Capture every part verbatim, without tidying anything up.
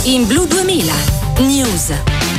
in Blu duemila News.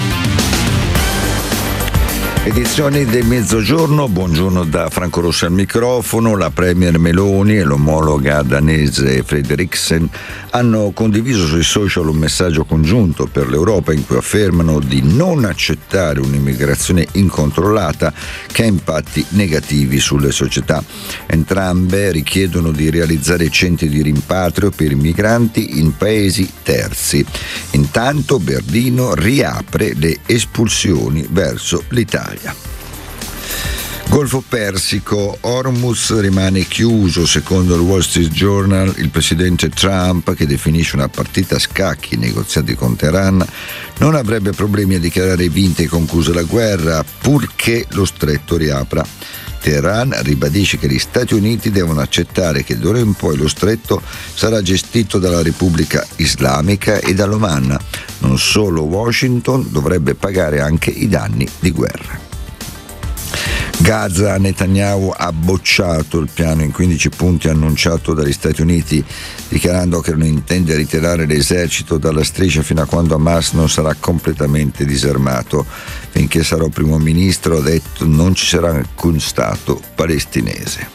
Edizioni del mezzogiorno, buongiorno da Franco Rossi al microfono. La premier Meloni e l'omologa danese Frederiksen hanno condiviso sui social un messaggio congiunto per l'Europa in cui affermano di non accettare un'immigrazione incontrollata che ha impatti negativi sulle società. Entrambe richiedono di realizzare centri di rimpatrio per i migranti in paesi terzi. Intanto Berlino riapre le espulsioni verso l'Italia. Golfo Persico, Hormuz rimane chiuso. Secondo il Wall Street Journal, il presidente Trump, che definisce una partita a scacchi i negoziati con Teheran, non avrebbe problemi a dichiarare vinta e conclusa la guerra, purché lo stretto riapra. Teheran ribadisce che gli Stati Uniti devono accettare che d'ora in poi lo stretto sarà gestito dalla Repubblica Islamica e dall'Oman. Non solo Washington dovrebbe pagare anche i danni di guerra. Gaza, Netanyahu ha bocciato il piano in quindici punti annunciato dagli Stati Uniti, dichiarando che non intende ritirare l'esercito dalla striscia fino a quando Hamas non sarà completamente disarmato. Finché sarò primo ministro, ha detto, non ci sarà alcun Stato palestinese.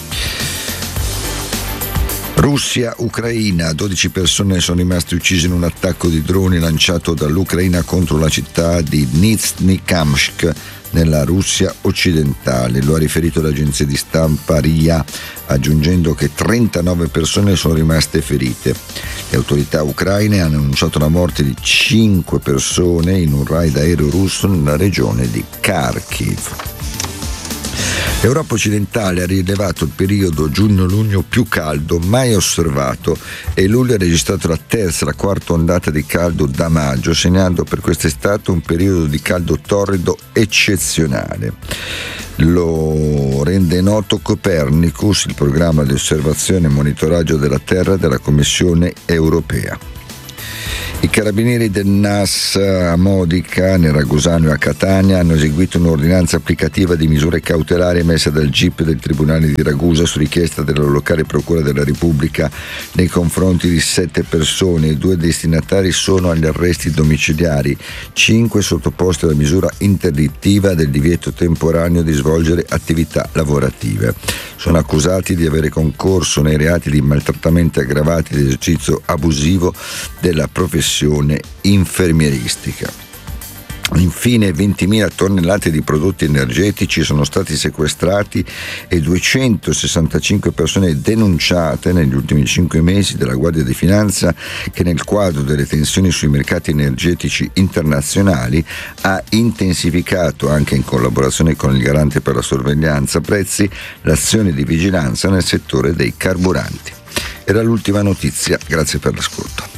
Russia-Ucraina, dodici persone sono rimaste uccise in un attacco di droni lanciato dall'Ucraina contro la città di Nizhny Kamsk nella Russia occidentale. Lo ha riferito l'agenzia di stampa R I A, aggiungendo che trentanove persone sono rimaste ferite. Le autorità ucraine hanno annunciato la morte di cinque persone in un raid aereo russo nella regione di Kharkiv. L'Europa occidentale ha rilevato il periodo giugno-luglio più caldo mai osservato e luglio ha registrato la terza e la quarta ondata di caldo da maggio, segnando per quest'estate un periodo di caldo torrido eccezionale. Lo rende noto Copernicus, il programma di osservazione e monitoraggio della Terra della Commissione europea. I carabinieri del N A S a Modica, nel Ragusano e a Catania hanno eseguito un'ordinanza applicativa di misure cautelari emessa dal G I P del Tribunale di Ragusa su richiesta della locale Procura della Repubblica nei confronti di sette persone. I due destinatari sono agli arresti domiciliari, cinque sottoposti alla misura interdittiva del divieto temporaneo di svolgere attività lavorative. Sono accusati di avere concorso nei reati di maltrattamenti aggravati ed esercizio abusivo della professione infermieristica. Infine ventimila tonnellate di prodotti energetici sono stati sequestrati e duecentosessantacinque persone denunciate negli ultimi cinque mesi dalla Guardia di Finanza, che nel quadro delle tensioni sui mercati energetici internazionali ha intensificato, anche in collaborazione con il Garante per la sorveglianza prezzi, l'azione di vigilanza nel settore dei carburanti. Era l'ultima notizia, grazie per l'ascolto.